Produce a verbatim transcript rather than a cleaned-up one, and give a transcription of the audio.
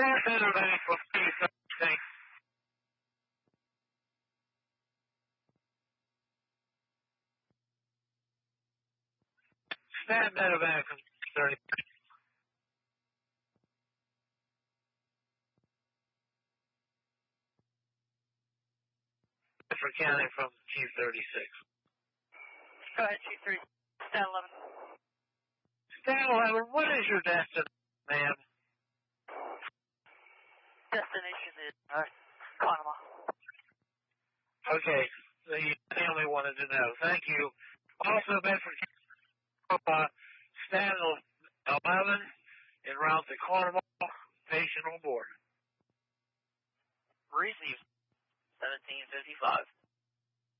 Saturday from T thirty-six. Stand medevac from T thirty-six. Bedford County from T thirty-six. Go ahead, T three. Stand eleven. Stand eleven, what is your destination, ma'am? Destination is uh, Conemaugh. Okay, the family wanted to know. Thank you. Also, Bedford County, uh, stand eleven en route to Conemaugh, patient on board. Received seventeen fifty-five.